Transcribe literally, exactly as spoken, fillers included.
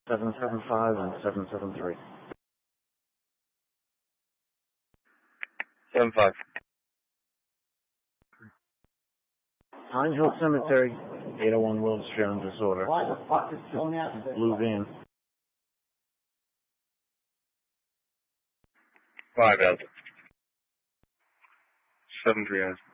seven seven five and seven seven three. seven five. Pine Hill Cemetery, eight oh one Wills Jones disorder. Why the fuck is going out? Blue van. Five out. Seven three out.